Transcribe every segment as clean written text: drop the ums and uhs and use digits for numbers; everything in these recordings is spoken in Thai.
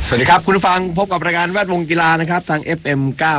สวัสดีครับคุณผู้ฟังพบกับรายการแวดวงกีฬานะครับทาง FM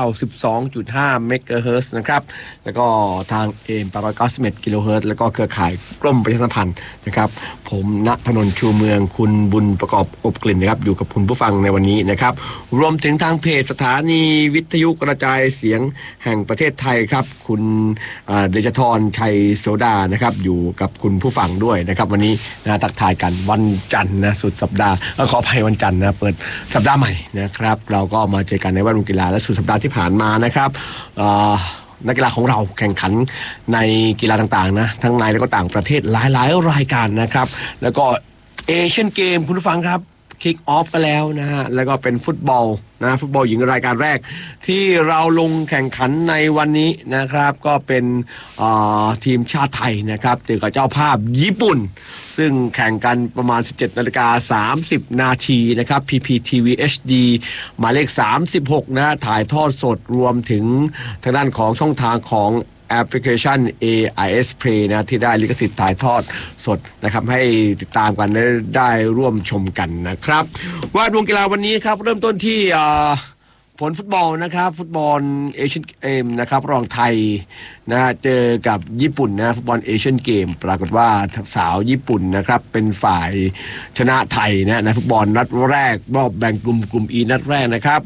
92.5 MHz นะครับแล้วก็ทาง AM 891 kHz แล้วก็เครือข่ายกรมประชาสัมพันธ์นะครับผมณพนนท์ชูเมืองคุณบุญประกอบอบกลิ่นนะครับอยู่กับคุณผู้ฟังในวันนี้นะครับรวมถึงทางเพจสถานีวิทยุกระจายเสียงแห่งประเทศไทยครับคุณเดชธรชัยโสดานะครับอยู่กับคุณผู้ฟังด้วยนะครับวันนี้นะทักทายกันวันจันทร์นะสุดสัปดาห์ขออภัยวันจันทร์นะเปิดสัปดาห์ใหม่นะครับเราก็มาเจอกันในแวดวงกีฬาและสุดสัปดาห์ที่ผ่านมานะครับนักกีฬาของเราแข่งขันในกีฬาต่างๆนะทั้งในและก็ต่างประเทศหลายๆรายการนะครับแล้วก็เอเชียนเกมคุณผู้ฟังครับคิกออฟไปแล้วนะฮะแล้วก็เป็นฟุตบอลนะฟุตบอลหญิงรายการแรกที่เราลงแข่งขันในวันนี้นะครับก็เป็นทีมชาติไทยนะครับเจอกับเจ้าภาพญี่ปุ่นซึ่งแข่งกันประมาณ 17:30 นาทีนะครับ PPTV HD หมายเลข36นะถ่ายทอดสดรวมถึงทางด้านของช่องทางของแอปพลิเคชัน AIS Play นะที่ได้ลิขสิทธิ์ถ่ายทอดสดนะครับให้ติดตามกันได้ร่วมชมกันนะครับวาดวงกีฬาวันนี้ครับเริ่มต้นที่ผลฟุตบอลนะครับฟุตบอลเอเชียนเกมนะครับระหว่างไทยนะเจอกับญี่ปุ่นนะฟุตบอลเอเชียนเกมปรากฏว่าสาวญี่ปุ่นนะครับเป็นฝ่ายชนะไทยนะในฟุตบอลนัดแรกรอบแบ่งกลุ่ม E นัดแรกนะครับ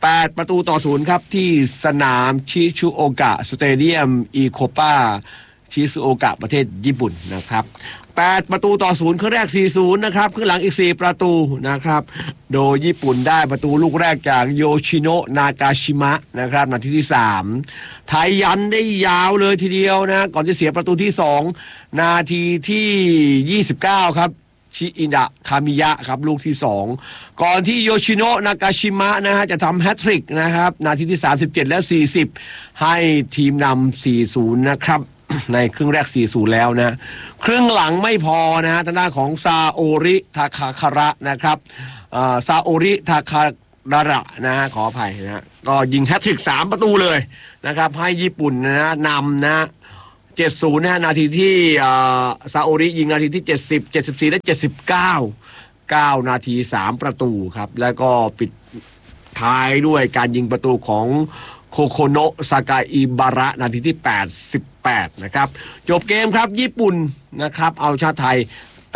8-0ครับที่สนามชิซุโอกะสเตเดียมอีโคปาชิซุโอกะประเทศญี่ปุ่นนะครับ8-0ครึ่งแรก 4-0 นะครับครึ่งหลังอีก4ประตูนะครับโดยญี่ปุ่นได้ประตูลูกแรกจากโยชิโนะนากาชิมะนะครับนาทีที่3ไทยยันได้ยาวเลยทีเดียวนะก่อนจะเสียประตูที่2นาทีที่29ครับชิอิดะคามิยะครับลูกที่2ก่อนที่โยชิโนะนากาชิมะนะฮะจะทำแฮตทริกนะครับนาทีที่37และ40ให้ทีมนำ 4-0 นะครับในครึ่งแรก 4-0 แล้วนะครึ่งหลังไม่พอนะฮะทางด้านของซาโอริทาคาคาระนะครับซาโอริทาคาดาระนะฮะขออภัยนะก็ยิงแฮตทริก3ประตูเลยนะครับให้ญี่ปุ่นนะนำนะ70นะนาทีที่ซาโอริยิงนาทีที่70 74และ79นาที3ประตูครับแล้วก็ปิดท้ายด้วยการยิงประตูของโคโคโนะซากาอิบาระนาทีที่88นะครับจบเกมครับญี่ปุ่นนะครับเอาชาติไทย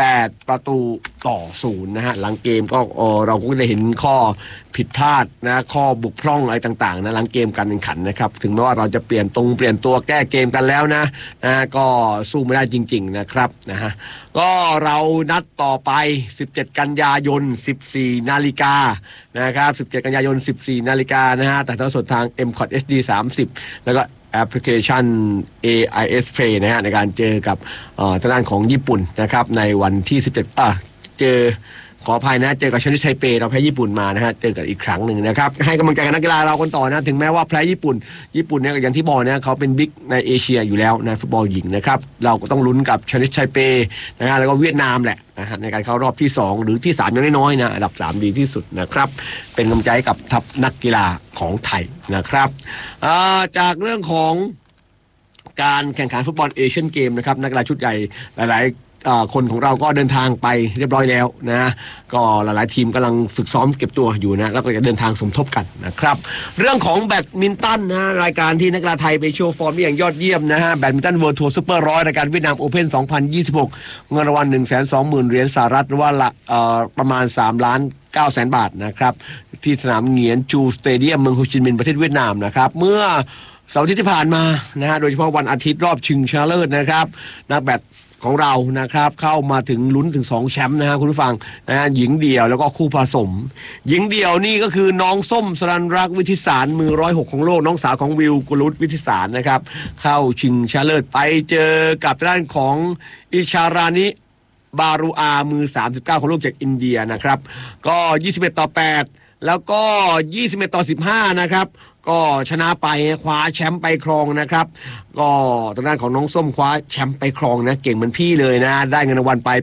8-0นะฮะหลังเกมก็เราก็ได้เห็นข้อผิดพลาดนะข้อบกพร่องอะไรต่างๆนะหลังเกมการแข่งขันนะครับถึงแม้ว่าเราจะเปลี่ยนตัวแก้เกมกันแล้วนะก็สู้ไม่ได้จริงๆนะครับนะฮะก็เรานัดต่อไป17กันยายน 14 นาฬิกานะครับ17กันยายน 14 นาฬิกานะฮะแต่ทั้งสดทาง MCOT HD 30แล้วก็แอปพลิเคชัน AIS Play นะฮะในการเจอกับทางด้านของญี่ปุ่นนะครับในวันที่17เจอขออภัยนะเจอกับชนิดไทเปเราแพ้ญี่ปุ่นมานะฮะเจอกันอีกครั้งหนึ่งนะครับให้กำลังใจกับนักกีฬาเรากันต่อนะถึงแม้ว่าแพ้ญี่ปุ่นเนี่ยอย่างที่บอกเนี่ยเขาเป็นบิ๊กในเอเชียอยู่แล้วในฟุตบอลหญิงนะครับเราก็ต้องลุ้นกับชนิดไทเปนะฮะแล้วก็เวียดนามแหละนะฮะในการเข้ารอบที่2หรือที่3ยังน้อยๆนะอันดับ3ดีที่สุดนะครับเป็นกำลังใจกับทัพนักกีฬาของไทยนะครับจากเรื่องของการแข่งขันฟุตบอลเอเชียนเกมนะครับนักกีฬาชุดใหญ่หลายคนของเราก็เดินทางไปเรียบร้อยแล้วนะก็หลายๆทีมกำลังฝึกซ้อมเก็บตัวอยู่นะแล้วก็จะเดินทางสมทบกันนะครับเรื่องของแบดมินตันนะรายการที่นักกีฬาไทยไปโชว์ฟอร์มอย่างยอดเยี่ยมนะฮะแบดมินตันเวิลด์ทัวร์ซุปเปอร์100รายการเวียดนามโอเพ่น2026เงินรางวัล 120,000 เหรียญสหรัฐหรือว่าประมาณ3,900,000 บาทนะครับที่สนามเหงียนจูสเตเดียมเมืองโฮจิมินห์ประเทศเวียดนามนะครับเมื่อเสาร์อาทิตย์ที่ผ่านมานะฮะโดยเฉพาะวันอาทิตย์รอบชิงชนะเลิศนะครับนักแบดของเรานะครับเข้ามาถึงลุ้นถึง2แชมป์นะฮะคุณผู้ฟังนะฮะหญิงเดี่ยวแล้วก็คู่ผสมหญิงเดี่ยวนี่ก็คือน้องส้มสรัญรักษ์วิทิสารมือ106ของโลกน้องสาวของวิวกุลุตวิทิสารนะครับเข้าชิงชนะเลิศไปเจอกับด้านของอิชารานิบารูอามือ39ของโลกจากอินเดียนะครับก็21-8แล้วก็21-15นะครับก็ชนะไปคว้าแชมป์ไปครองนะครับก็ทางด้านของน้องส้มคว้าแชมป์ไปครองนะเก่งเหมือนพี่เลยนะได้เงินรางวัลไป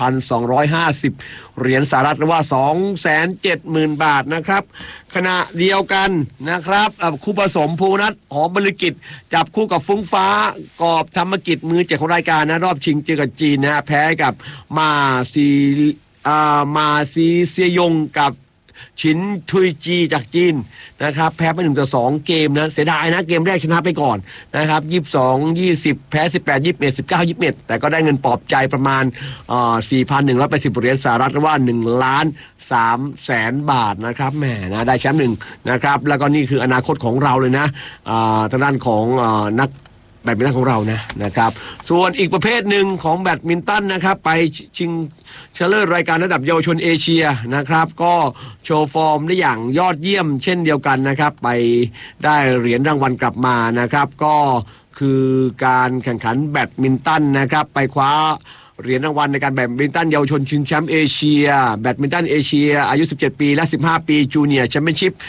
8,250 เหรียญสหรัฐหรือว่า 270,000 บาทนะครับขณะเดียวกันนะครับคู่ผสมภูนัทหอมบริกิจจับคู่กับฟุ้งฟ้ากอบธรรมกิจมือ7ของรายการนะรอบชิงเจอกับจีนนะแพ้กับมาซีเซียยงกับชินทุยจีจากจีนนะครับแพ้ไป1-2เกมนะเสียดายนะเกมแรกชนะไปก่อนนะครับ22-20แพ้18 21 19 21แต่ก็ได้เงินปลอบใจประมาณ4,180 เหรียญสหรัฐหรือว่า1,300,000 บาทนะครับแหมนะได้แชมป์หนึ่งนะครับแล้วก็นี่คืออนาคตของเราเลยนะทางด้านของนักแบดมินตันของเรานะครับส่วนอีกประเภทหนึ่งของแบดมินตันนะครับไปชิงชนะเลิศรายการระดับเยาวชนเอเชียนะครับก็โชว์ฟอร์มได้อย่างยอดเยี่ยมเช่นเดียวกันนะครับไปได้เหรียญรางวัลกลับมานะครับก็คือการแข่งขันแบดมินตันนะครับไปคว้าเหรียญรางวัลในการแบดมินตันเยาวชนชิงแชมป์เอเชียแบดมินตันเอเชียอายุ17 ปีและ15 ปีจูเนียร์แชมเปี้ยนชิพ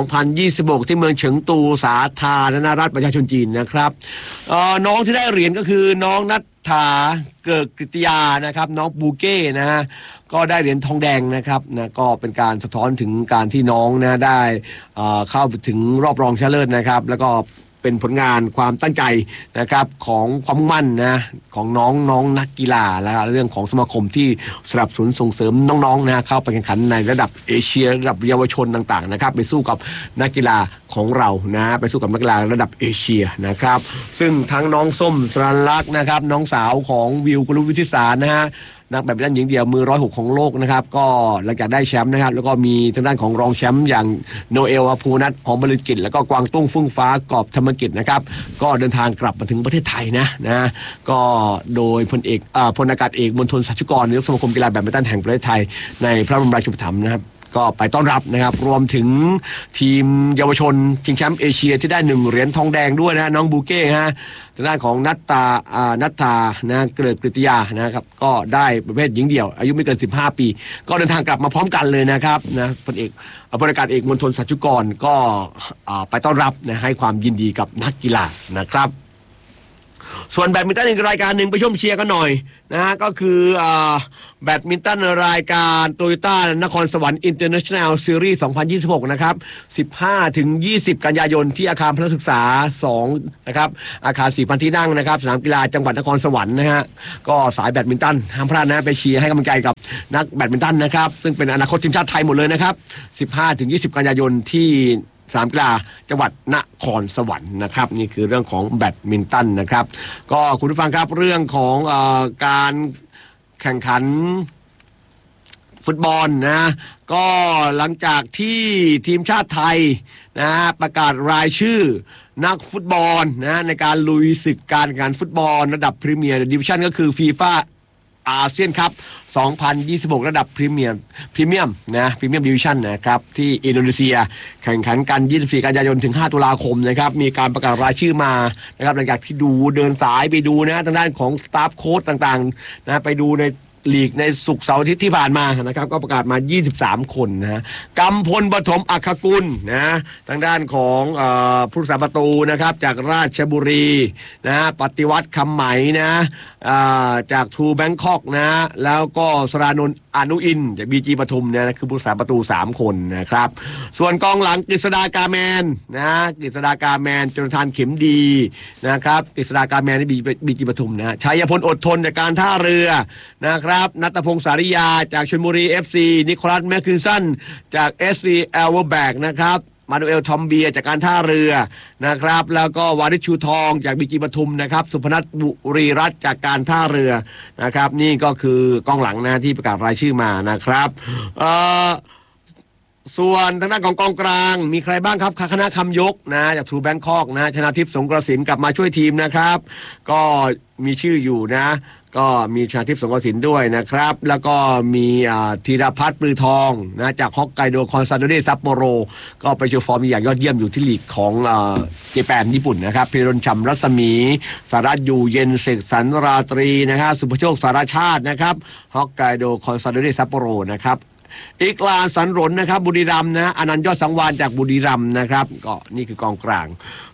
2026 ที่เมืองเฉิงตูสาธารณรัฐประชาชนจีนนะครับน้องที่ได้เหรียญก็คือน้องนัทธาเกิดกฤตยานะครับน้องบูเก้นะฮะก็ได้เหรียญทองแดงนะครับนะก็เป็นการสะท้อนถึงการที่น้องนะได้เข้าถึงรอบรองชนะเลิศนะครับแล้วก็เป็นผลงานความตั้งใจนะครับของความมุ่งมั่นนะของน้องนักกีฬาและเรื่องของสมาคมที่สนับสนุนส่งเสริมน้องๆนะเข้าไปแข่งขันในระดับเอเชียระดับเยาวชนต่างๆนะครับไปสู้กับนักกีฬาของเรานะไปสู้กับนักกีฬาระดับเอเชียนะครับซึ่งทั้งน้องส้มสรัญลักษณ์นะครับน้องสาวของวิวกุลวุฒิสารนะฮะนักแบดมินตันหญิงเดี่ยวมือ106ของโลกนะครับก็หลังจากได้แชมป์นะครับแล้วก็มีทางด้านของรองแชมป์อย่างโนเอลภูนัทหอมบริกิจแล้วก็กวางตุ้งฟุ้งฟ้ากอบธรรมกิจนะครับก็เดินทางกลับมาถึงประเทศไทยนะก็โดยพลอากาศเอกมณฑลสัชกรนายกสมาคมกีฬาแบดมินตันแห่งประเทศไทยในพระบรมราชูปถัมภ์นะครับก็ไปต้อนรับนะครับรวมถึงทีมเยาวชนชิงแชมป์เอเชียที่ได้1เหรียญทองแดงด้วยนะน้องบูเก้ฮะทางด้านของนัทธานะเกิดกฤตยานะครับก็ได้ประเภทหญิงเดี่ยวอายุไม่เกิน15 ปีก็เดินทางกลับมาพร้อมกันเลยนะครับนะพลอากาศเอกมณฑลสัชกรก็ไปต้อนรับนะให้ความยินดีกับนักกีฬานะครับส่วนแบดมินตันอีกรายการหนึ่งไปชมเชียร์กันหน่อยนะก็คือแบดมินตันรายการโตโยต้านครสวรรค์อินเตอร์เนชั่นแนลซีรีส์ 2026 นะครับ 15-20 กันยายนที่อาคารพระศึกษา 2 นะครับอาคาร 4,000 ที่นั่งนะครับสนามกีฬาจังหวัดนครสวรรค์นะฮะก็สายแบดมินตันห้ามพลาดนะไปเชียร์ให้กำลังใจกับนักแบดมินตันนะครับซึ่งเป็นอนาคตทีมชาติไทยหมดเลยนะครับ 15-20 กันยายนที่สนามกีฬาจังหวัดนครสวรรค์นะครับนี่คือเรื่องของแบดมินตันนะครับก็คุณผู้ฟังครับเรื่องของการแข่งขันฟุตบอลนะก็หลังจากที่ทีมชาติไทยนะประกาศรายชื่อนักฟุตบอลนะในการลุยศึกการแข่งขันฟุตบอลระดับพรีเมียร์ดิวิชั่นก็คือฟีฟ่าอาเซียนครับ 2026 ระดับพรีเมียมดิวิชั่นนะครับที่อินโดนีเซียแข่งขันกัน 24 กันยายนถึง 5 ตุลาคมนะครับมีการประกาศรายชื่อมานะครับหลังจากที่เดินสายไปดูนะทางด้านของสตาฟโค้ชต่างๆนะไปดูในลีกในศุกร์เสาร์อาทิตย์ที่ผ่านมานะครับก็ประกาศมา23 คนนะกำพลปฐมอัครกุลนะทางด้านของผู้รักษาประตูนะครับจากราชบุรีนะปฏิวัติคำไหมนะจากทูแบงคอกนะแล้วก็สรานนท์อนุอินจากบีจีปทุมเนี่ยนะคือผู้รักษาประตู3 คนนะครับส่วนกองหลังกฤษดากาแมนนะกฤษดากาแมนจนทานเข็มดีนะครับกฤษดากาแมนที่บีจีปทุมนะชัยพลอดทนจากการท่าเรือนะครับณัฐพงษ์สาริยาจากชลบุรี FC นิโคลัสแมคคินสันจาก SC เอลเวอร์แบกนะครับมานูเอลทอมเบียจากการท่าเรือนะครับแล้วก็วาริชชูทองจากบีจีปทุมนะครับสุพนัทบุรีรัตน์จากการท่าเรือนะครับนี่ก็คือกองหลังนะที่ประกาศรายชื่อมานะครับส่วนทางด้านของกองกลางมีใครบ้างครับคณะคำยกนะจากทรูแบงคอกนะชนาทิพย์สงกระสินกลับมาช่วยทีมนะครับก็มีชื่ออยู่นะก็มีชนาทิพย์สงกระสินด้วยนะครับแล้วก็มีธีรพัฒน์ปลือทองนะจากฮอกไกโดคอนซาโดเรซัปโปโรก็ไปโชว์ฟอร์มอย่างยอดเยี่ยมอยู่ที่ลีกของเจแปนญี่ปุ่นนะครับพิรนชัมรัศมีสารัตน์อยู่เย็นเสกสรรราตรีนะครับสุภโชคสารชาตินะครับฮอกไกโดคอนซาโดเรซัปโปโรนะครับอีกลาสันรนนะครับบุรีรัมย์นะอนันต์ยอดสังวานจากบุรีรัมย์นะครับก็นี่คือกองกลาง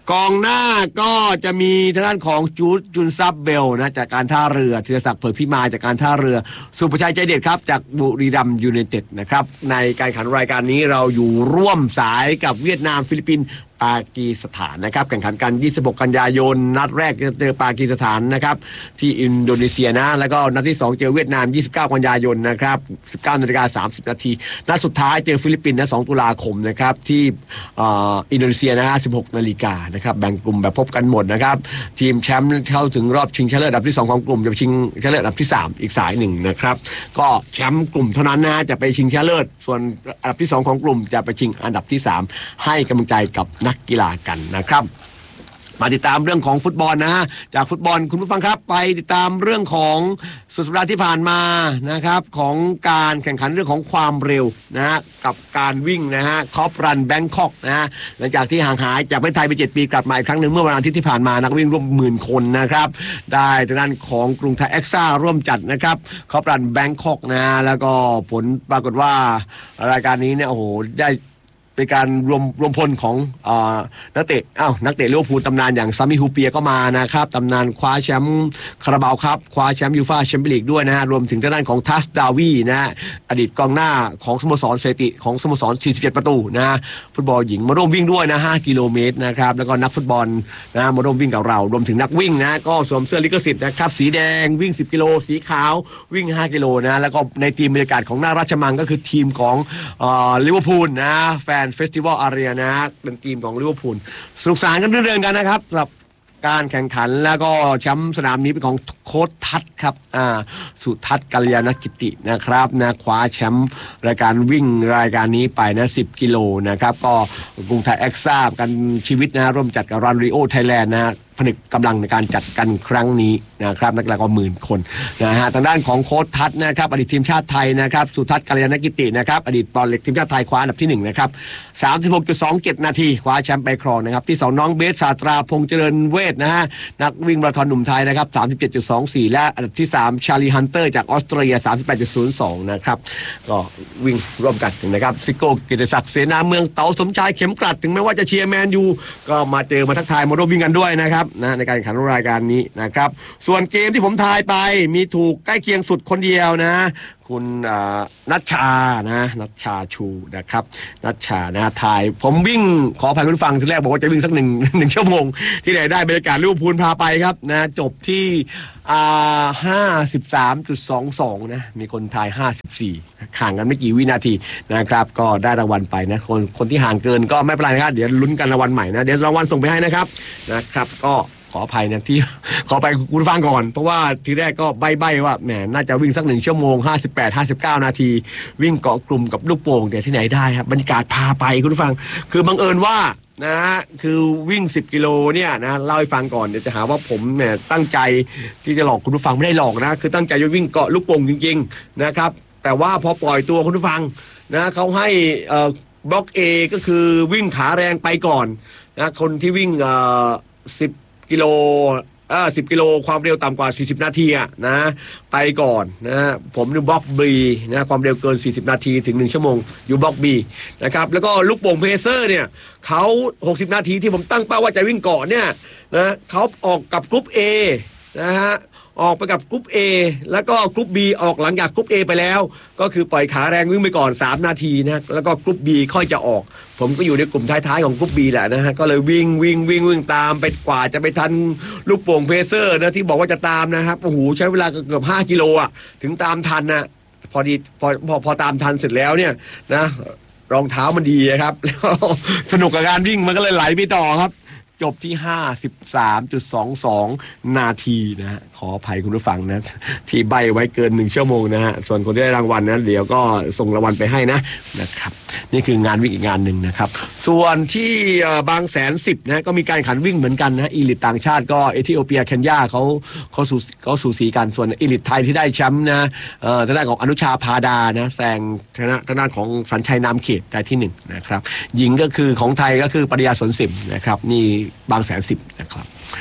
กองหน้าก็จะมีทางด้านของจูดจุนซับเบลนะจากการท่าเรือธีรศักดิ์เผยพิมายจากการท่าเรือสุภชัยใจเด็ดครับจากบุรีรัมย์ยูไนเต็ดนะครับในการแข่งขันรายการนี้เราอยู่ร่วมสายกับเวียดนามฟิลิปปินส์ปากีสถานนะครับแข่งขันกัน26กันยายนนัดแรกจะเจอปากีสถานนะครับที่อินโดนีเซียนะแล้วก็นัดที่2เจอเวียดนาม29กันยายนนะครับ 19:30 น.นัดสุดท้ายเจอฟิลิปปินส์นะ2ตุลาคมนะครับที่อินโดนีเซียนะ16 นาฬิกานะครับแบ่งกลุ่มแบบพบกันหมดนะครับทีมแชมป์เข้าถึงรอบชิงชนะเลิศอันดับที่2ของกลุ่มจะไปชิงชนะเลิศอันดับที่3อีกสายหนึ่งนะครับก็แชมป์กลุ่มเท่านั้นนะจะไปชิงชนะเลิศส่วนอันดับที่2ของกลุ่มจะไปชิงอันดับที่3ให้กำลังใจกับนักกีฬากันนะครับมาติดตามเรื่องของฟุตบอลนะฮะจากฟุตบอลคุณผู้ฟังครับไปติดตามเรื่องของสุดสัปดาห์ที่ผ่านมานะครับของการแข่งขันเรื่องของความเร็วนะฮะกับการวิ่งนะฮะคอปรันแบงคอกนะฮะหลังจากที่ห่างหายจากประเทศไทยไป7 ปีกลับมาอีกครั้งหนึ่งเมื่อวันอาทิตย์ที่ผ่านมานักวิ่งร่วม10,000 คนนะครับได้ทางด้านของกรุงไทยเอ็กซ่าร่วมจัดนะครับคอปรันแบงคอกนะแล้วก็ผลปรากฏว่ารายการนี้เนี่ยโอ้โหได้เป็นการรวมพลของนักเตะลิเวอร์พูลตำนานอย่างซามิฮูเปียก็มานะครับตำนานคว้าแชมป์คาราบาวครับคว้าแชมป์ยูฟ่าแชมเปี้ยนลีกด้วยนะฮะรวมถึงทางด้านของทัสดาวีนะฮะอดีตกองหน้าของสโมสรสถิติของสโมสร47 ประตูนะฮะฟุตบอลหญิงมาร่วมวิ่งด้วยนะ5 กิโลเมตรนะครับแล้วก็นักฟุตบอลนะมาร่วมวิ่งกับเรารวมถึงนักวิ่งนะก็สวมเสื้อลิขสิทธิ์นะครับสีแดงวิ่ง10 กิโลสีขาววิ่ง5 กิโลนะแล้วก็ในทีมบรรยากาศของหน้าราชมังก็คือทีมของลิเวอร์พูลนะแฟนเฟสติวัลอารีนะเป็นทีมของลิเวอร์พูลสนุกสนานกันเรื่อยๆกันนะครับสำหรับการแข่งขันแล้วก็แชมป์สนามนี้เป็นของโค้ชทัศน์ครับสุทัศน์กัลยาณกิตินะครับนะคว้าแชมป์รายการวิ่งรายการนี้ไปนะ10 กิโลนะครับก็กรุงไทยเอ็กซ่ากันชีวิตนะร่วมจัดกับรันริโอไทยแลนด์นะผนึกกำลังในการจัดกันครั้งนี้นะครับนักกีฬาก็10,000 คนนะฮะทางด้านของโค้ชทัศน์นะครับอดีตทีมชาติไทยนะครับสุทัศน์กัลยาณกิตินะครับอดีตบอลเล็กทีมชาติไทยคว้าอันดับที่1นะครับ 36.27 นาทีคว้าแชมป์ไปครองนะครับที่2น้องเบสศาตราพงษ์เจริญเวทนะฮะนักวิ่งมาราธอนหนุ่มไทยนะครับ 37.24 และอันดับที่3ชาลีฮันเตอร์จากออสเตรเลีย 38.02 นะครับก็วิ่งร่วมกันนะครับซิโก้กิติศักดิ์เสนาเมืองเต๋าสมชายเข็มกลัดถึงแม้ว่าจะเชียร์แมนยูก็มาเจอมาทักทายมาร่วมวิ่งกันด้วยนะครับนะในการแข่งขันรายการนี้นะครับส่วนเกมที่ผมทายไปมีถูกใกล้เคียงสุดคนเดียวนะคุณนัชชานะนัชชาชูนะครับนัชชานะทายผมวิ่งขออภัยคุณฟังทีแรกบอกว่าจะวิ่งสักหนึ่งชั่วโมงที่ไหนได้บรรยากาศลิเวอร์พูลพาไปครับนะจบที่53.22 นะมีคนทาย54ห่างกันไม่กี่วินาทีนะครับก็ได้รางวัลไปนะคนที่ห่างเกินก็ไม่เป็นไรนะครับเดี๋ยวลุ้นกันรางวัลใหม่นะเดี๋ยวรางวัลส่งไปให้นะครับก็ขออภัยนะที่ขอไปคุณฟังก่อนเพราะว่าทีแรกก็ใบ้ว่าแหมน่าจะวิ่งสัก1 ชั่วโมง58-59 นาทีวิ่งเกาะกลุ่มกับลูกโป่งแต่ที่ไหนได้ครับบรรยากาศพาไปคุณฟังคือบังเอิญว่านะคือวิ่ง10 กิโลเนี่ยนะเล่าให้ฟังก่อนเดี๋ยวจะหาว่าผมเนี่ยตั้งใจที่จะหลอกคุณผู้ฟังไม่ได้หลอกนะคือตั้งใจจะวิ่งเกาะลูกโป่งจริงๆนะครับแต่ว่าพอปล่อยตัวคุณผู้ฟังนะเขาให้บล็อก A ก็คือวิ่งขาแรงไปก่อนนะคนที่วิ่ง10 กิโล10 กิโลความเร็วต่ำกว่า40 นาทีนะไปก่อนนะผมอยู่บล็อก B นะความเร็วเกิน40 นาทีถึง1 ชั่วโมงอยู่บล็อก B นะครับแล้วก็ลูกโป่งเพเซอร์เนี่ยเขา60 นาทีที่ผมตั้งเป้าว่าจะวิ่งก่อนเนี่ยนะเขาออกกับกรุ๊ป A นะฮะออกไปกับกรุ๊ป A แล้วก็กรุ๊ป B ออกหลังจากกรุ๊ป A ไปแล้วก็คือปล่อยขาแรงวิ่งไปก่อน3 นาทีนะแล้วก็กรุ๊ป B ค่อยจะออกผมก็อยู่ในกลุ่มท้ายๆของกรุ๊ป B แหละนะฮะก็เลยวิ่งตามไปกว่าจะไปทันลูกโป่งเพเซอร์นะที่บอกว่าจะตามนะครับโอ้โหใช้เวลาเกือบ5 กิโลถึงตามทันนะพอตามทันเสร็จแล้วเนี่ยนะรองเท้ามันดีครับแล้วสนุกกับการวิ่งมันก็เลยไหลไปต่อครับจบที่ 53.22 นาทีนะฮะขออภัยคุณผู้ฟังนะที่ใบไว้เกิน1 ชั่วโมงนะฮะส่วนคนที่ได้รางวัลนะเดี๋ยวก็ส่งรางวัลไปให้นะครับนี่คืองานวิ่งอีกงานหนึ่งนะครับส่วนที่บางแสน10นะก็มีการแข่งขันวิ่งเหมือนกันนะอีลิตต่างชาติก็เอธิโอเปียเคนยาเขาสูสีกันส่วนอีลิตไทยที่ได้แชมป์นะทางด้านของอนุชาพาดานะแซงทางด้านของสัญชัยนามเขตได้ที่1นะครับหญิงก็คือของไทยก็คือปริยาสนสิมนะครับนี่บางแสน10นะครับ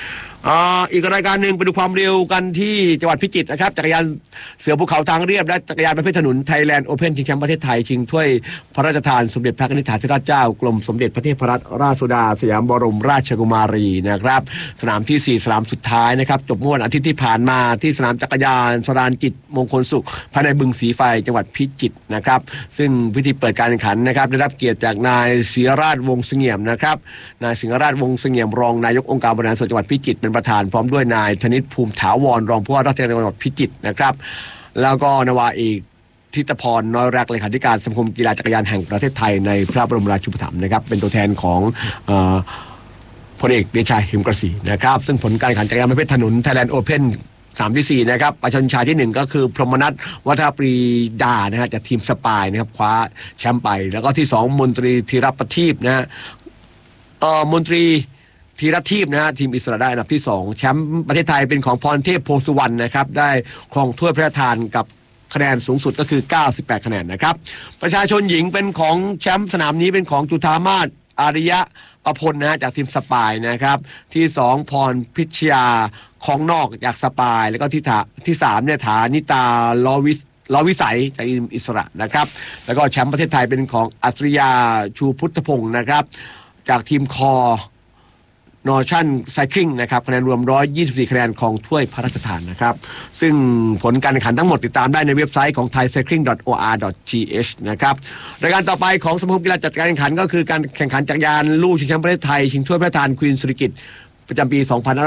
อีกรายการหนึ่งไปดูความเร็วกันที่จังหวัดพิจิตรนะครับจักรยานเสือภูเขาทางเรียบและจักรยานประเภทถนนไทยแลนด์โอเพ่นชิงแชมป์ประเทศไทยชิงถ้วยพระราชทานสมเด็จพระนิธิธิราชเจ้ากรมสมเด็จพระเทพรัตนราชสุดาสยามบรมราชกุมารีนะครับสนามที่4สนามสุดท้ายนะครับจบเมื่อวันอาทิตย์ที่ผ่านมาที่สนามจักรยานสรานจิตมงคลสุขภายในบึงสีไฟจังหวัดพิจิตรนะครับซึ่งพิธีเปิดการแข่งขันนะครับได้รับเกียรติจากนายศิรราชวงศ์เสงี่ยมนะครับนายศิรราชวงศ์เสงี่ยมรองนายกองค์การบริหารส่วนจังหวัดพิจิตรเป็นประธานพร้อมด้วยนายธนิตภูมิถาวรรองผู้ว่าราชการจังหวัดพิจิตรนะครับแล้วก็นาวาเอกทิตพรน้อยรักเลขาธิการสมาคมกีฬาจักรยานแห่งประเทศไทยในพระบรมราชูปถัมภ์นะครับเป็นตัวแทนของพลเอกเดชาหิมกระสีนะครับซึ่งผลการแข่งขันจักรยานประเภทถนน Thailand Open สนามที่4นะครับประชันชายที่1ก็คือพรหมนัสวัฒนปรีดานะฮะจากทีมสปายนะครับคว้าแชมป์ไปแล้วก็ที่2มนตรีธีรประทีปนะฮะมนตรีธีรทีพนะฮะทีมอิสระได้อันดับที่2แชมป์ประเทศไทยเป็นของพรเทพโพสุวรรณนะครับได้ครองถ้วยพระราชทานกับคะแนนสูงสุดก็คือ98คะแนนนะครับประชาชนหญิงเป็นของแชมป์สนามนี้เป็นของจุฑามาศอาริยะประพลนะฮะจากทีมสปายนะครับที่2พรพิชยาของนอกจากสปายแล้วก็ที่3เนี่ยฐานิตาลอวิสัยจากทีมอิสระนะครับแล้วก็แชมป์ประเทศไทยเป็นของอัศริยาชูพุทธพงศ์นะครับจากทีมคอนอชั่นไซคลิงนะครับคะแนนรวม124คะแนนของถ้วยพระราชทานนะครับซึ่งผลการแข่งขันทั้งหมดติดตามได้ในเว็บไซต์ของ thaicycling.or.th นะครับรายการต่อไปของสมาคมกีฬาจัดการแข่งขันก็คือการแข่งขันจักรยานลู่ชิงแชมป์ประเทศไทยชิงถ้วยพระราชทานควีนสุริกิติ์ประจำปี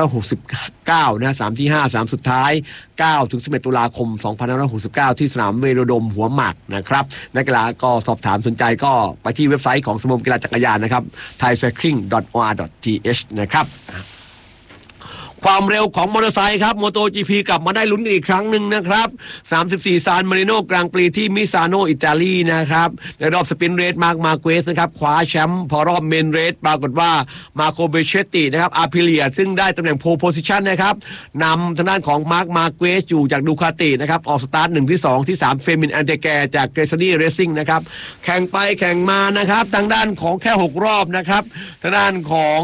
2569 นะสนามที่5สนามสุดท้าย 9-11 ตุลาคม 2569 ที่สนามเวโรดมหัวหมากนะครับนักกีฬาก็สอบถามสนใจก็ไปที่เว็บไซต์ของสมาคมกีฬาจักรยานนะครับ thaicycling.or.th นะครับความเร็วของมอเตอร์ไซค์ครับ MotoGP กลับมาได้ลุ้นอีกครั้งหนึ่งนะครับ34ซานมาริโนกลางปรีที่มิซานโนอิตาลีนะครับในรอบสปรินต์เรสมาร์เกวสนะครับคว้าแชมป์พอรอบเมนเรสปรากฏว่ามาโคเบเชตินะครับอาพิเลียซึ่งได้ตำแหน่งโพลโพซิชันนะครับนำทางด้านของมาร์เกวสอยู่จากดูคาตินะครับออกสตาร์ท1ที่2ที่3เฟมินอันเดแกจากเกรซานีเรซิ่งนะครับแข่งไปแข่งมานะครับทางด้านของแค่6รอบนะครับทางด้านของ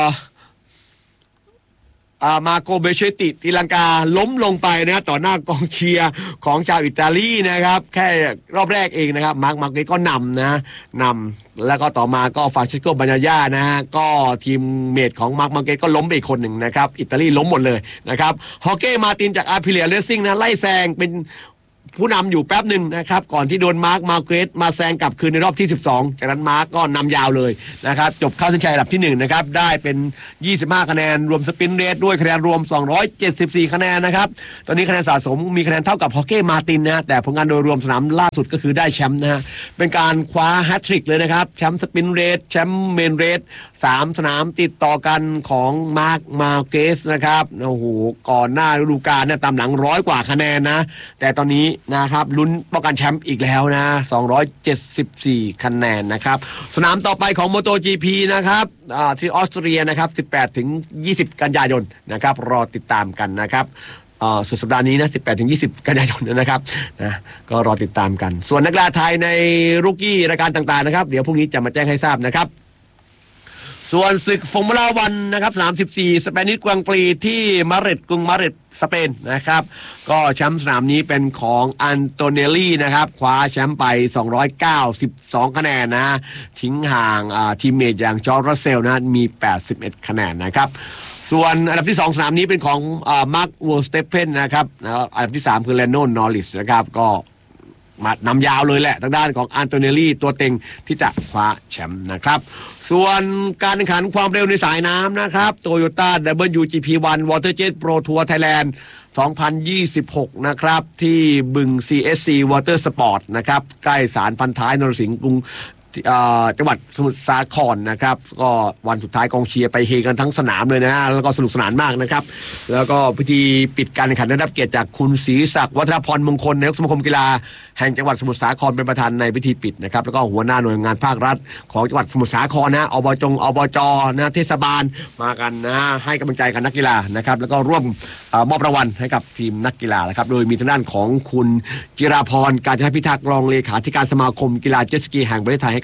มาโกเบเชติตีลังกาล้มลงไปนะต่อหน้ากองเชียร์ของชาวอิตาลีนะครับแค่รอบแรกเองนะครับมาร์เกตก็นำแล้วก็ต่อมาก็ฟรานซิสโกบาญาญ่านะฮะก็ทีมเมทของมาร์เกตก็ล้มไปอีกคนหนึ่งนะครับอิตาลีล้มหมดเลยนะครับฮอเก้มาตินจากอาพิเลียเรซิ่งนะไล่แซงเป็นผู้นำอยู่แป๊บหนึ่งนะครับก่อนที่โดนมาร์เกรตมาแซงกลับคืนในรอบที่12จากนั้นมาร์กก็นำยาวเลยนะครับจบเข้าเส้นชัยอันดับที่1นะครับได้เป็น25คะแนนรวมสปรินต์เรสด้วยคะแนนรวม274คะแนนนะครับตอนนี้คะแนนสะสมมีคะแนนเท่ากับฮอเก้มาตินนะแต่ผลงานโดยรวมสนามล่าสุดก็คือได้แชมป์นะฮะเป็นการคว้าแฮตทริกเลยนะครับแชมป์สปรินต์เรสแชมป์เมนเรส3สนามติดต่อกันของมาร์เกสนะครับโอ้โหก่อนหน้าฤดูกาลเนี่ยตามหลัง100กว่าคะแนนนะแต่ตอนนี้นะครับลุ้นป้องกันแชมป์อีกแล้วนะ274คะแนนนะครับสนามต่อไปของ MotoGP นะครับที่ออสเตรียนะครับ18ถึง20กันยายนนะครับรอติดตามกันนะครับสุดสัปดาห์นี้นะ18ถึง20กันยายนนะครับนะก็รอติดตามกันส่วนนักกีฬาไทยในรุกกี้รายการต่างๆนะครับเดี๋ยวพรุ่งนี้จะมาแจ้งให้ทราบนะครับส่วนศึกฟอร์มูล่าวันนะครับสนาม14สเปนิชกวางปรีที่กรุงมาดริดสเปนนะครับก็แชมป์สนามนี้เป็นของอันโตเนลลี่นะครับคว้าแชมป์ไป292คะแนนนะทิ้งห่างทีมเมทอย่างจอร์จ รัสเซลนะมี81คะแนนนะครับส่วนอันดับที่2สนามนี้เป็นของมาร์ค เวอร์สเตปเพนนะครับอันดับที่3คือแลนโน นอริสนะครับก็มานำยาวเลยแหละทางด้านของอันโตเนลลี่ตัวเต็งที่จะคว้าแชมป์นะครับส่วนการแข่งขันความเร็วในสายน้ำนะครับ Toyota WGP1 Waterjet Pro Tour Thailand 2026นะครับที่บึง CSC Water Sport นะครับใกล้ศาลพันท้ายนรสิงห์กรุงจังหวัดสมุทรสาครนะครับก็วันสุดท้ายกองเชียร์ไปเฮกันทั้งสนามเลยนะแล้วก็สนุกสนานมากนะครับแล้วก็พิธีปิดการแข่งขันได้รับเกียรติจากคุณศรีศักดิ์วัฒนพรมงคลนายกสมาคมกีฬาแห่งจังหวัดสมุทรสาครเป็นประธานในพิธีปิดนะครับแล้วก็หัวหน้าหน่วยงานภาครัฐของจังหวัดสมุทรสาครนะอบจนะเทศบาลมากันนะให้กำลังใจกับนักกีฬานะครับแล้วก็ร่วมมอบรางวัลให้กับทีมนักกีฬานะครับโดยมีทางด้านของคุณจิราพร กาญจนพิทักษ์รองเลขาธิการสมาคมกีฬาเจ็ตสกีแห่งประเทศไทยให้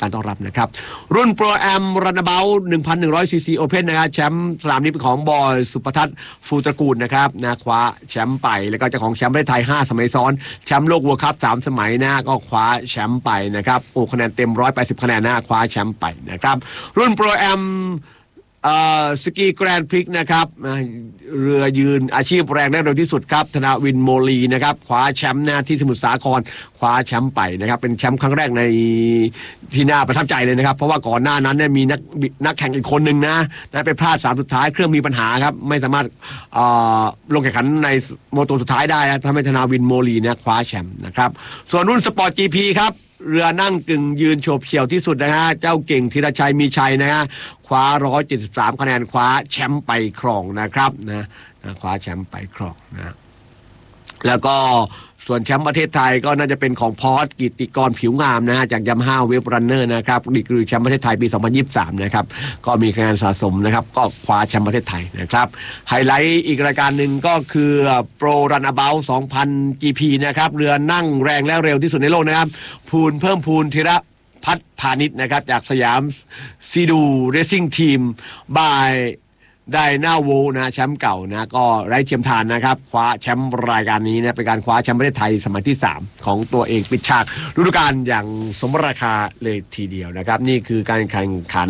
การต้อนรับนะครับรุ่นโปรแอมรันเบล 1,100 ซีซีโอเพนนะครับแชมป์สนามนี้เป็นของบอยสุปทัศน์ฟูตระกูลนะครับนะคว้าแชมป์ไปแล้วก็เจ้าของแชมป์ประเทศไทย5 สมัยซ้อนแชมป์โลกวัวคัพ3 สมัยนะก็คว้าแชมป์ไปนะครับโอ้คะแนนเต็ม180คะแนนนะคว้าแชมป์ไปนะครับรุ่นโปรแอมสกีแกรนด์พริกนะครับเรือยืนอาชีพแรงได้เร็วที่สุดครับธนาวินโมลีนะครับคว้าแชมป์นะที่สมุทรสาครคว้าแชมป์ไปนะครับเป็นแชมป์ครั้งแรกในที่น่าประทับใจเลยนะครับเพราะว่าก่อนหน้านั้นเนี่ยมีนักแข่งอีกคนหนึ่งนะไปพลาด3 สุดท้ายเครื่องมีปัญหาครับไม่สามารถลงแข่งขันในโมโตสุดท้ายได้ทำให้ธนาวินโมลีเนี่ยคว้าแชมป์นะครับส่วนรุ่นสปอร์ต GP ครับเรือนั่งกึ่งยืนโฉบเฉี่ยวที่สุดนะฮะเจ้าเก่งธีรชัยมีชัยนะฮะคว้า173คะแนนคว้าแชมป์ไปครองนะครับนะคว้าแชมป์ไปครองนะแล้วก็ส่วนแชมป์ประเทศไทยก็น่าจะเป็นของพอสกิตติกรผิวงามนะฮะจากYamaha Wave Runnerนะครับดีกรีแชมป์ประเทศไทยปี 2023นะครับก็มีคะแนนสะสมนะครับก็คว้าแชมป์ประเทศไทยนะครับไฮไลท์อีกรายการหนึ่งก็คือโปรรันabout 2,000 GP นะครับเรือนั่งแรงและเร็วที่สุดในโลกนะครับเพิ่มพูนธีระพัฒน์พาณิชย์นะครับจากสยามซีดูเรซซิ่งทีมบายได้หน้าโวนะแชมป์เก่านะก็ไร้เทียมทานนะครับคว้าแชมป์รายการนี้นะเป็นการคว้าแชมป์ประเทศไทยสมัยที่3ของตัวเองปิดฉากฤดูกาลอย่างสมราคาเลยทีเดียวนะครับนี่คือการแข่งขัน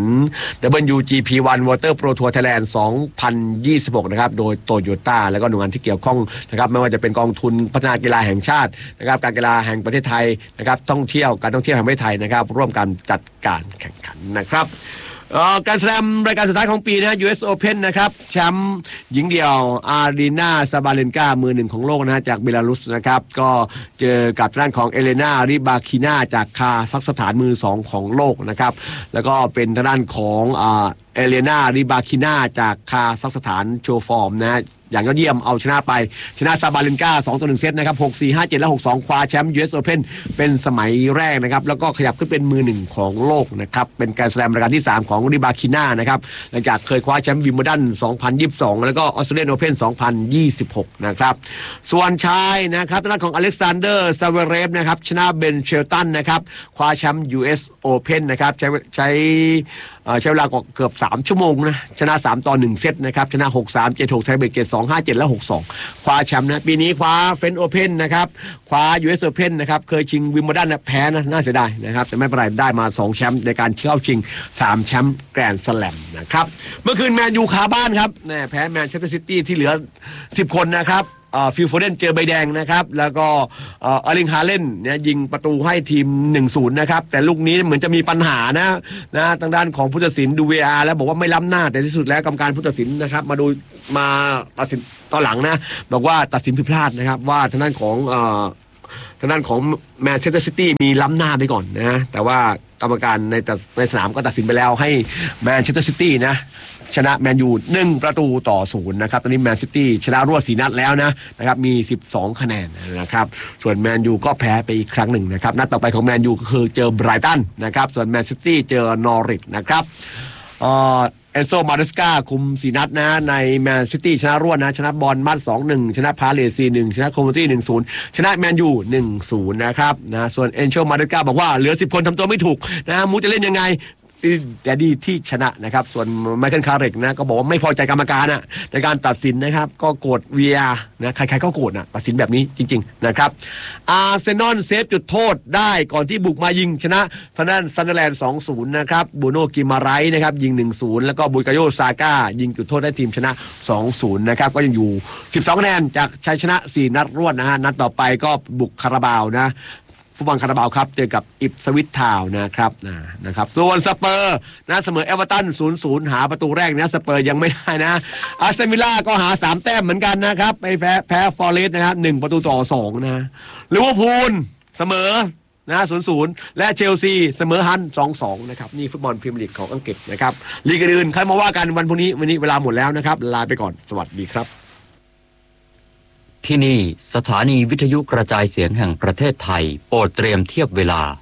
WGP1 Water Pro Tour Thailand 2026นะครับโดยโตโยต้าแล้วก็หน่วยงานที่เกี่ยวข้องนะครับไม่ว่าจะเป็นกองทุนพัฒนากีฬาแห่งชาตินะครับการกีฬาแห่งประเทศไทยนะครับการท่องเที่ยวแห่งประเทศไทยนะครับร่วมกันจัดการแข่งขันนะครับการแสดงรายการสุดท้ายของปีนะ US Open นะครับแชมป์หญิงเดี่ยวอารีนาซาบาเลนกามือหนึ่งของโลกนะฮะจากเบลารุสนะครับก็เจอกับด้านของเอเลนาริบาคินาจากคาซัคสถานมือ2ของโลกนะครับแล้วก็เป็นทางด้านของเอเลนาริบาคินาจากคาซัคสถานโชว์ฟอร์มนะอย่างยอดเยี่ยมเอาชนะไปชนะซาบาเลนกา2-1 เซตนะครับ 6-4 5-7 และ 6-2 คว้าแชมป์ US Open เป็นสมัยแรกนะครับแล้วก็ขยับขึ้นเป็นมือหนึ่งของโลกนะครับเป็นการแสดงรายการที่3ของริบาคิน่านะครับหลังจากเคยคว้าแชมป์วิมเบิลดัน2022แล้วก็ออสเตรเลียนโอเพ่น2026นะครับส่วนชายนะครับทางด้านของอเล็กซานเดอร์ซาเวเรฟนะครับชนะเบนเชลตันนะครับคว้าแชมป์ US Open นะครับใช้เวลาเกือบ3 ชั่วโมงนะชนะ3-1 เซตนะครับชนะ 6-3 7-6 ไทยเบรกเกต2-5-7 และ 6-2 คว้าแชมป์นะปีนี้คว้าเฟรนช์โอเพ่นนะครับคว้า US Open นะครับเคยชิงวิมเบิลดันแพ้นะน่าเสียดายนะครับแต่ไม่เป็นไรได้มา2 แชมป์ในการเข้าชิง3 แชมป์แกรนด์สแลมนะครับเมื่อคืนแมนยูคาบ้านครับแพ้แมนเชสเตอร์ซิตี้ที่เหลือ10 คนนะครับฟิลโฟเดนเจอใบแดงนะครับแล้วก็เออร์ลิงฮาเลนเนี่ยยิงประตูให้ทีม 1-0 นะครับแต่ลูกนี้เหมือนจะมีปัญหานะทางด้านของผู้ตัดสินดู VAR แล้วบอกว่าไม่ล้ำหน้าแต่ที่สุดแล้วกรรมการผู้ตัดสินนะครับมาตัดสินตอนหลังนะบอกว่าตัดสินผิดพลาดนะครับว่าทางด้านของแมนเชสเตอร์ซิตี้มีล้ำหน้าไปก่อนนะแต่ว่ากรรมการในสนามก็ตัดสินไปแล้วให้แมนเชสเตอร์ซิตี้นะชนะแมนยู1-0นะครับตอนนี้แมนซิตี้ชนะรวด4 นัดแล้วนะครับมี12 คะแนนนะครับส่วนแมนยูก็แพ้ไปอีกครั้งหนึ่งนะครับนัดต่อไปของแมนยูก็คือเจอไบรตันนะครับส่วนแมนซิตี้เจอนอริทนะครับเอนโซมาเดสกาคุม4 นัดนะในแมนซิตี้ชนะรวดนะชนะบอลมัด 2-1 ชนะพาเลส 4-1 ชนะโคมตี้ 1-0 ชนะแมนยู 1-0 นะครับนะส่วนเอนโซมาเดสกาบอกว่าเหลือ10 คนทำตัวไม่ถูกนะมูจะเล่นยังไงแต่ดีที่ชนะนะครับส่วนไมเคิลคาร์เรกนะก็บอกว่าไม่พอใจกรรมการในการตัดสินนะครับก็โกรธ VAR นะใครๆก็โกรธตัดสินแบบนี้จริงๆนะครับอาร์เซนอลเซฟจุดโทษได้ก่อนที่บุกมายิงชนะทางด้านซันเดอร์แลนด์ 2-0 นะครับบูโน่กิมาไรส์นะครับยิง 1-0 แล้วก็บุยกาโยซาก้ายิงจุดโทษได้ทีมชนะ 2-0 นะครับก็ยังอยู่12 คะแนนจากชัยชนะ4 นัดรวดนะฮะนัดต่อไปก็บุกคาราบาวฟุตบอลคาราบาวครับเจอกับอิปสวิททาวน์นะครับส่วนสเปอร์เสมอเอเวอร์ตัน 0-0 หาประตูแรกสเปอร์ยังไม่ได้นะอาร์เซนอลวิลล่าก็หา3 แต้มเหมือนกันนะครับไปแพ้ฟอเรสต์นะครับ1-2นะลิเวอร์พูลเสมอ0-0 และเชลซีเสมอฮัน 2-2 นะครับนี่ฟุตบอลพรีเมียร์ลีกของอังกฤษนะครับลีกอื่นๆค่อยมาว่ากันวันพรุ่งนี้วันนี้เวลาหมดแล้วนะครับลาไปก่อนสวัสดีครับที่นี่สถานีวิทยุกระจายเสียงแห่งประเทศไทยโปรดเตรียมเทียบเวลา